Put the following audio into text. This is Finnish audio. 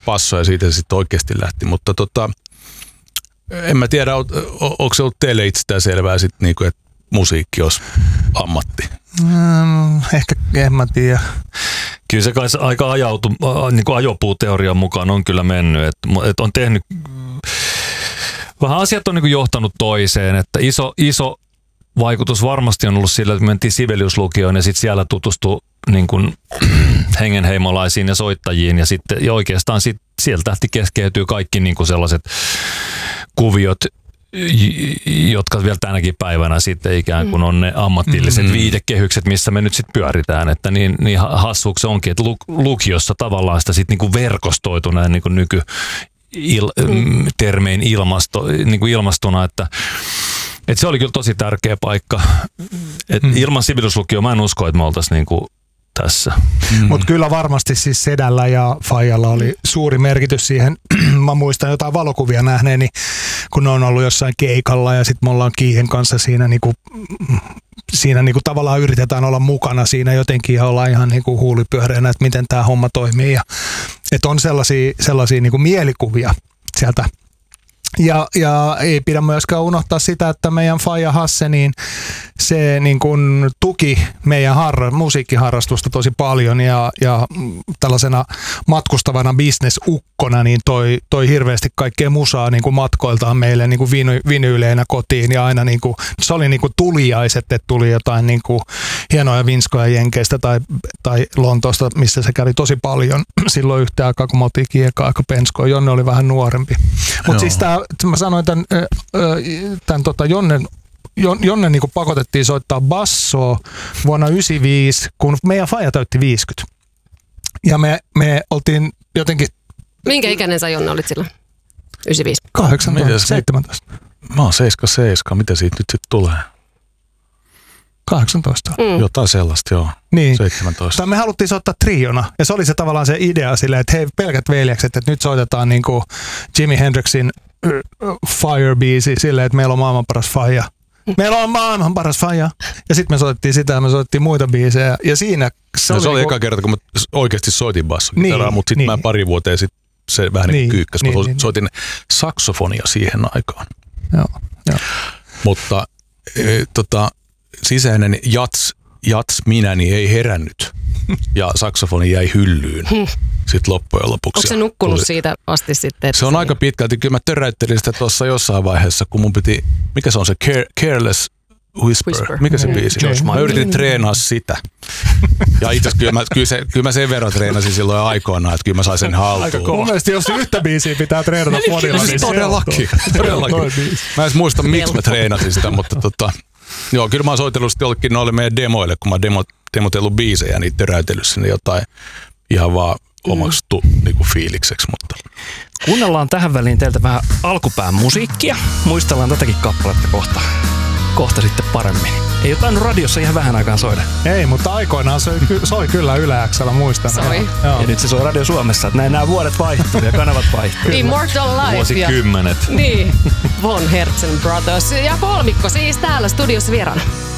basso ja siitä se sitten oikeasti lähti. Mutta en mä tiedä, onko se ollut teille itsestään selvää sitten, niinku, että musiikki olisi ammatti? Ehkä en mä tiedä. Kyllä se kai aika niin kuin ajopuuteorian mukaan on kyllä mennyt, että on tehnyt, vähän asiat on niin kuin johtanut toiseen, että iso vaikutus varmasti on ollut sillä, että mentiin Sibelius-lukioon ja sitten siellä tutustui niin kuin hengenheimolaisiin ja soittajiin ja sitten ja oikeastaan sieltä keskeytyy kaikki niin kuin sellaiset kuviot, jotka vielä tänäkin päivänä sitten ikään kuin on ne ammatilliset viitekehykset, missä me nyt sitten pyöritään, että niin hassuuksi onkin, että lukiossa tavallaan sitä sitten niin kuin verkostoitu näin niin kuin termein ilmastona, että se oli kyllä tosi tärkeä paikka. Et ilman Sibelius-lukioa mä en usko, että me oltaisiin niin kuin tässä. Mutta kyllä varmasti siis Sedällä ja Faijalla oli suuri merkitys siihen. Mä muistan jotain valokuvia nähneeni, kun ne on ollut jossain keikalla ja sitten me ollaan Kiihen kanssa siinä niinku tavallaan yritetään olla mukana siinä jotenkin ja ollaan ihan niinku huulipyöreänä, että miten tämä homma toimii. Että on sellaisia niinku mielikuvia sieltä. Ja ei pidä myöskään unohtaa sitä, että meidän Faija Hasse, niin se niin kuin tuki meidän musiikkiharrastusta tosi paljon ja tällaisena matkustavana bisnesukkona niin toi hirveästi kaikkea musaa niin kuin matkoiltaan meille niin kuin vinyyleinä kotiin ja aina niin kuin, se oli niin kuin tuliaiset, että tuli jotain niin kuin hienoja vinskoja Jenkeistä tai Lontoosta, missä se kävi tosi paljon silloin yhtä aikaa, kun me oltiin Kiekaa aika penskoa. Jonne oli vähän nuorempi. Mutta siis mä sanoin tämän Jonne niin kuin pakotettiin soittaa bassoa vuonna 1995, kun meidän faija täytti 50. Ja me oltiin jotenkin... Minkä ikäinen sä, Jonne, olit silloin? 95? 18, 17. Mä oon 77. Mitä siitä nyt sitten tulee? 18. Jotain sellaista, joo. Niin. 17. Me haluttiin soittaa triona, ja se oli se tavallaan se idea silleen, että hei, pelkät veljekset, että nyt soitetaan niin kuin Jimi Hendrixin Fire-biisi silleen, että meillä on maailman paras faija. Meillä on maailman paras faija. Ja sitten me soitettiin sitä ja me soitettiin muita biisejä. Ja siinä se oli niinku... eka kerta, kun mä oikeasti soitin bassokitaraa, mutta sitten mä pari vuoteen sitten se vähän niin kuin kyykkäs. Mä soitin saksofonia siihen aikaan. Joo. Mutta sisäinen jats minäni ei herännyt ja saksofoni jäi hyllyyn sitten loppujen lopuksi. Onko se nukkunut siitä asti sitten? Se on aika pitkälti. Kyllä mä töräyttelin sitä tuossa jossain vaiheessa, kun mun piti, mikä se on se Careless Whisper. Mikä se biisi? Mä yritin treenaa sitä. Ja itse asiassa kyllä mä sen verran treenasin silloin aikoinaan, että kyllä mä sain sen haltuun. Mun mielestä jos yhtä biisiä pitää treenata fonilla, niin todellakin. Mä en muista, miksi mä treenasin sitä, mutta joo, kyllä mä oon soitellut sitten jollekin noille meidän demoille, kun mä oon demotellut biisejä, niin töräytellyt sinne jotain ihan vaan omaksi niinku fiilikseksi. Mutta. Kuunnellaan tähän väliin teiltä vähän alkupään musiikkia. Muistellaan tätäkin kappaletta kohta sitten paremmin. Ei ole tainnut radiossa ihan vähän aikaan soida. Ei, mutta aikoinaan soi kyllä Yle X:llä, muistan. Soi. Ja nyt se soi Radio Suomessa, että näin nämä vuodet vaihtuu ja kanavat vaihtuu. Immortal Life. Vuosikymmenet. Niin, Von Herzen Brothers ja kolmikko siis täällä studiossa vieraana.